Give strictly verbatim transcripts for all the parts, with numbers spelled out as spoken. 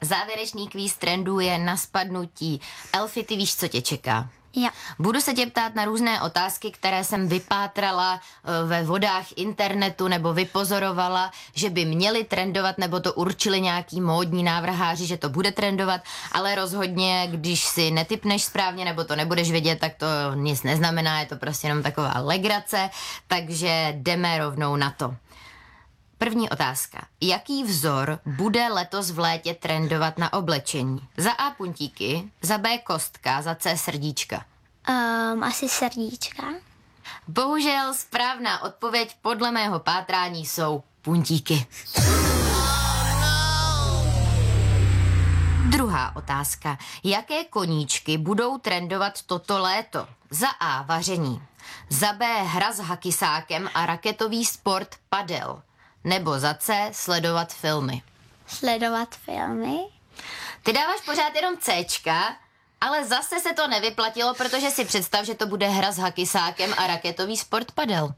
Závěrečný kvíz trendů je na spadnutí. Elfi, ty víš, co tě čeká? Jo. Budu se tě ptát na různé otázky, které jsem vypátrala ve vodách internetu nebo vypozorovala, že by měly trendovat, nebo to určili nějaký módní návrháři, že to bude trendovat, ale rozhodně, když si netipneš správně nebo to nebudeš vědět, tak to nic neznamená, je to prostě jenom taková legrace, takže jdeme rovnou na to. První otázka. Jaký vzor bude letos v létě trendovat na oblečení? Za A puntíky, za B kostka, za C srdíčka. Um, asi srdíčka. Bohužel správná odpověď podle mého pátrání jsou puntíky. Druhá otázka. Jaké koníčky budou trendovat toto léto? Za A vaření, za B hra s hakysákem a raketový sport padel. Nebo za C sledovat filmy. Sledovat filmy. Ty dáváš pořád jenom Cčka, ale zase se to nevyplatilo, protože si představ, že to bude hra s hakysákem a raketový sport padel.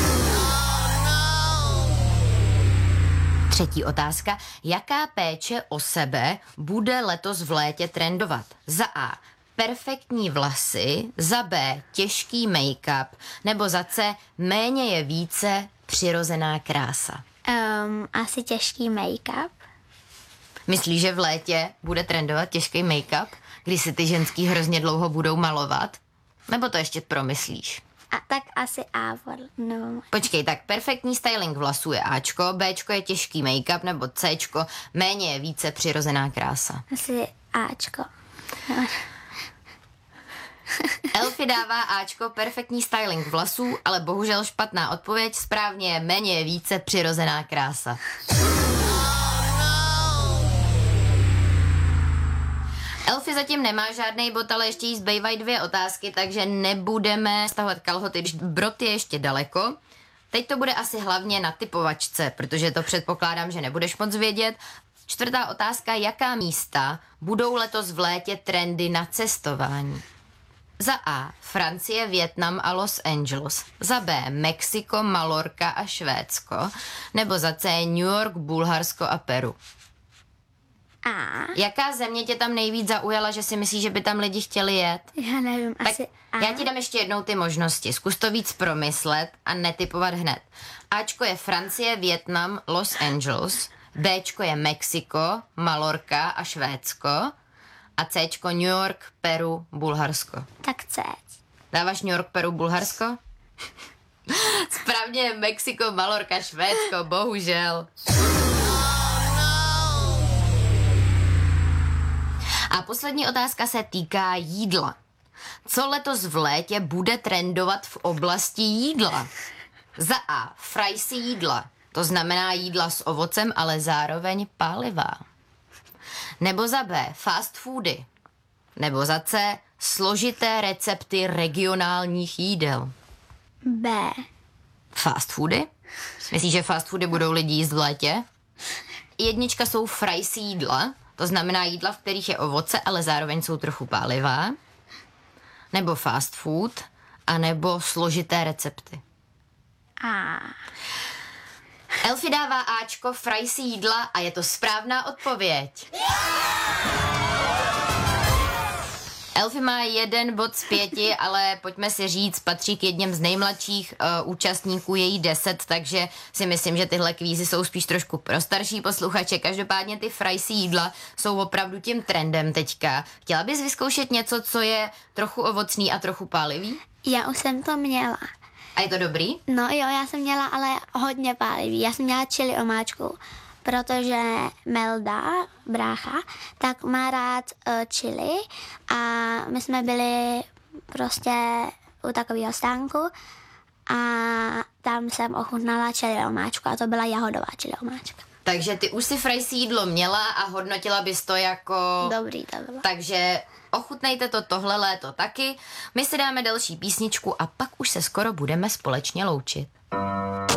Třetí otázka. Jaká péče o sebe bude letos v létě trendovat? Za A perfektní vlasy, za B těžký make-up, nebo za C méně je více přirozená krása. Um, asi těžký make-up. Myslíš, že v létě bude trendovat těžký make-up, kdy si ty ženský hrozně dlouho budou malovat? Nebo to ještě promyslíš? A tak asi A. No. Počkej, tak perfektní styling vlasů je Ačko, Bčko je těžký make-up, nebo Cčko méně je více přirozená krása. Asi Ačko. No. Elfi dává Ačko, perfektní styling vlasů, ale bohužel špatná odpověď, správně je méně je více přirozená krása. Elfi zatím nemá žádný bod, ale ještě jí zbývají dvě otázky, takže nebudeme stahovat kalhoty, když brod je ještě daleko. Teď to bude asi hlavně na typovačce, protože to předpokládám, že nebudeš moc vědět. Čtvrtá otázka, jaká místa budou letos v létě trendy na cestování? Za A Francie, Vietnam a Los Angeles. Za B Mexiko, Malorka a Švédsko. Nebo za C New York, Bulharsko a Peru. A. Jaká země tě tam nejvíc zaujala, že si myslíš, že by tam lidi chtěli jet? Já nevím, Tak asi A. já ti dám ještě jednou ty možnosti. Zkus to víc promyslet a netypovat hned. Ačko je Francie, Vietnam, Los Angeles. Bčko je Mexiko, Malorka a Švédsko. A Cčko New York, Peru, Bulharsko. Tak C. Dáváš New York, Peru, Bulharsko? Správně Mexiko, Malorka, Švédsko, bohužel. A poslední otázka se týká jídla. Co letos v létě bude trendovat v oblasti jídla? Za A frajsi jídla, to znamená jídla s ovocem, ale zároveň pálivá. Nebo za B fast foody. Nebo za C složité recepty regionálních jídel. B. Fast foody? Myslíš, že fast foody budou lidi jíst v létě? Jednička jsou frajsi jídla, to znamená jídla, v kterých je ovoce, ale zároveň jsou trochu pálivá. Nebo fast food, anebo složité recepty. A. Elfi dává Ačko, frajsi jídla a je to správná odpověď. Elfi má jeden bod z pěti, ale pojďme si říct, patří k jedním z nejmladších uh, účastníků, je jí deset, takže si myslím, že tyhle kvízy jsou spíš trošku pro starší posluchače. Každopádně ty frajsi jídla jsou opravdu tím trendem teďka. Chtěla bys vyzkoušet něco, co je trochu ovocný a trochu pálivý? Já už jsem to měla. A je to dobrý? No jo, já jsem měla ale hodně pálivý. Já jsem měla chili omáčku, protože Melda, brácha, tak má rád uh, chili a my jsme byli prostě u takového stánku a tam jsem ochutnala chili omáčku a to byla jahodová chili omáčka. Takže ty už si frajsi jídlo měla a hodnotila bys to jako... Dobrý to bylo. Takže ochutnejte to tohle léto taky. My si dáme další písničku a pak už se skoro budeme společně loučit.